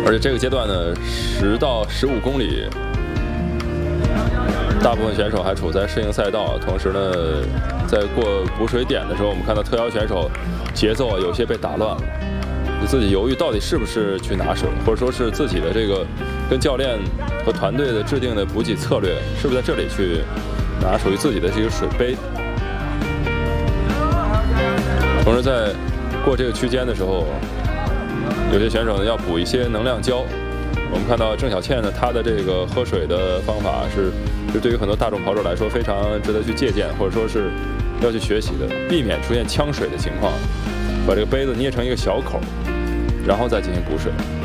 而且这个阶段呢，10到15公里，大部分选手还处在适应赛道，同时呢，在过补水点的时候，我们看到特邀选手节奏有些被打乱了，自己犹豫到底是不是去拿水，或者说是自己的这个跟教练和团队的制定的补给策略，是不是在这里去拿属于自己的这个水杯。同时在过这个区间的时候，有些选手呢要补一些能量胶。我们看到郑小倩呢，她的这个喝水的方法是对于很多大众跑者来说非常值得去借鉴，或者说是要去学习的，避免出现呛水的情况。把这个杯子捏成一个小口，然后再进行补水。